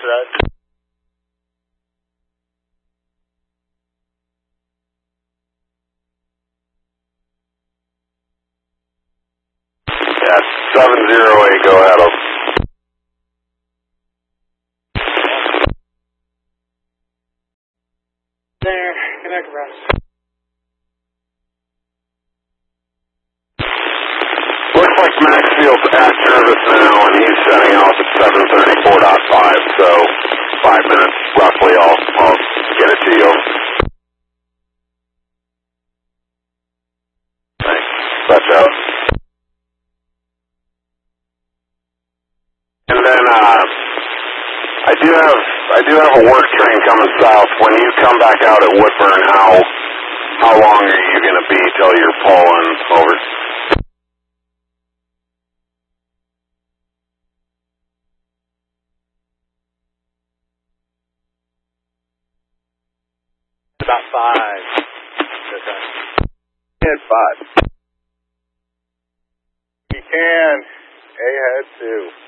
Roger that. Yeah, 708, go ahead. There, connect rest. Looks like Maxfield's at service now, and he's setting off at 7:34.5, so 5 minutes roughly. I'll get it to you. Thanks. That's out. And then I do have a work train coming south. When you come back out at Woodburn, how long are you going to be till you're pulling over? About 5. At 5. You can. A head 2.